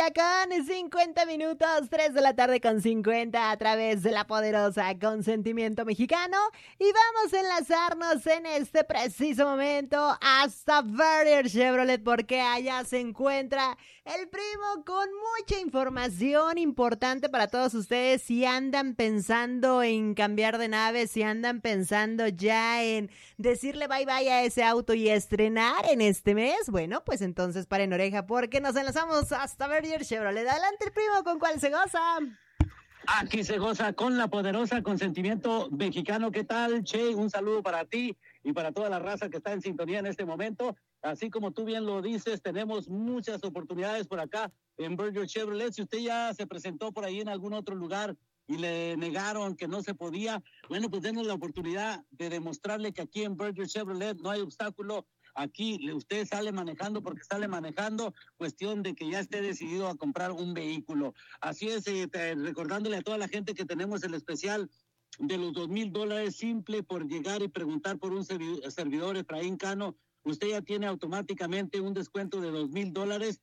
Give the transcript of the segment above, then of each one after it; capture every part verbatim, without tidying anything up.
hora con cincuenta minutos, tres de la tarde con cincuenta a través de la poderosa Consentimiento Mexicano. Y vamos a enlazarnos en este preciso momento hasta Verdier Chevrolet, porque allá se encuentra el primo con mucha información importante para todos ustedes. Si andan pensando en cambiar de nave, si andan pensando ya en decirle bye bye a ese auto y estrenar en este mes, bueno, pues entonces paren oreja porque nos enlazamos hasta Verdier Chevrolet. Adelante el primo, ¿con cuál se goza? Aquí se goza con la poderosa Consentimiento Mexicano. ¿Qué tal, Che? Un saludo para ti y para toda la raza que está en sintonía en este momento. Así como tú bien lo dices, tenemos muchas oportunidades por acá en Verdier Chevrolet. Si usted ya se presentó por ahí en algún otro lugar y le negaron que no se podía, bueno, pues denos la oportunidad de demostrarle que aquí en Verdier Chevrolet no hay obstáculo. Aquí usted sale manejando porque sale manejando, cuestión de que ya esté decidido a comprar un vehículo. Así es, eh, te, recordándole a toda la gente que tenemos el especial de los dos mil dólares simple por llegar y preguntar por un servidor Efraín Cano. Usted ya tiene automáticamente un descuento de dos mil dólares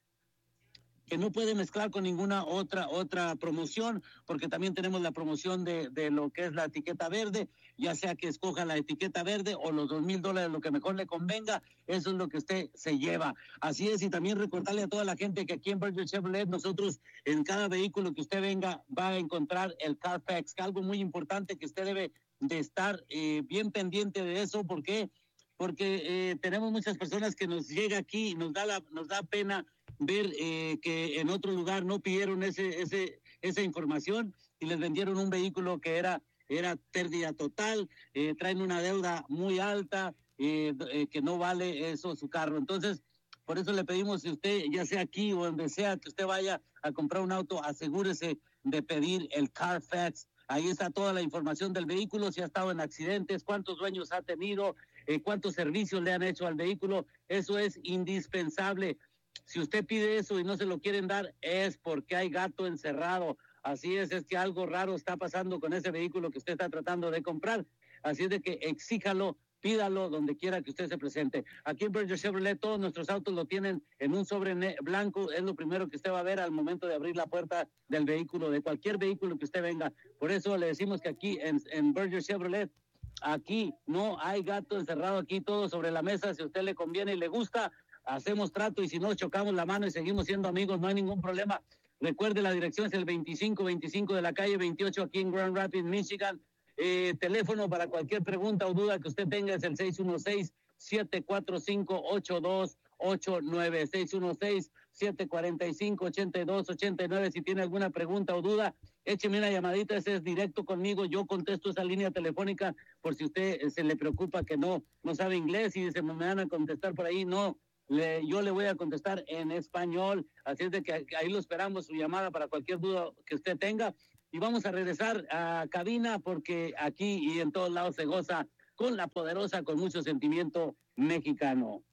que no puede mezclar con ninguna otra otra promoción, porque también tenemos la promoción de, de lo que es la etiqueta verde, ya sea que escoja la etiqueta verde o los dos mil dólares, lo que mejor le convenga, eso es lo que usted se lleva. Así es, y también recordarle a toda la gente que aquí en Verdier Chevrolet, nosotros en cada vehículo que usted venga va a encontrar el Carfax, que algo muy importante que usted debe de estar eh, bien pendiente de eso. ¿Por qué? Porque eh, tenemos muchas personas que nos llega aquí y nos da, la, nos da pena ver eh, que en otro lugar no pidieron ese, ese, esa información y les vendieron un vehículo que era, era pérdida total, eh, traen una deuda muy alta, eh, eh, que no vale eso su carro. Entonces, por eso le pedimos, si usted, ya sea aquí o donde sea que usted vaya a comprar un auto, asegúrese de pedir el Carfax. Ahí está toda la información del vehículo, si ha estado en accidentes, cuántos dueños ha tenido, eh, cuántos servicios le han hecho al vehículo. Eso es indispensable. Si usted pide eso y no se lo quieren dar, es porque hay gato encerrado. Así es, es que algo raro está pasando con ese vehículo que usted está tratando de comprar. Así es de que exíjalo, pídalo donde quiera que usted se presente. Aquí en Verdier Chevrolet todos nuestros autos lo tienen en un sobre blanco. Es lo primero que usted va a ver al momento de abrir la puerta del vehículo, de cualquier vehículo que usted venga. Por eso le decimos que aquí en, en Verdier Chevrolet, aquí no hay gato encerrado, aquí todo sobre la mesa. Si a usted le conviene y le gusta, hacemos trato, y si no, chocamos la mano y seguimos siendo amigos, no hay ningún problema. Recuerde, la dirección es el veinticinco veinticinco de la calle veintiocho aquí en Grand Rapids, Michigan. Eh, teléfono para cualquier pregunta o duda que usted tenga es el seis uno seis, siete cuatro cinco, ocho dos ocho nueve, seis uno seis, siete cuatro cinco, ocho dos ocho nueve. Si tiene alguna pregunta o duda, écheme una llamadita, ese es directo conmigo, yo contesto esa línea telefónica por si usted eh, se le preocupa que no, no sabe inglés y se me van a contestar por ahí. No, Le, yo le voy a contestar en español, así es de que ahí lo esperamos, su llamada para cualquier duda que usted tenga. Y vamos a regresar a cabina porque aquí y en todos lados se goza con la poderosa, con mucho sentimiento mexicano.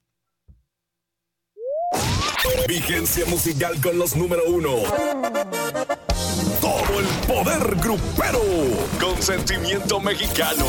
Vigencia musical con los número uno. Todo el poder grupero con sentimiento mexicano.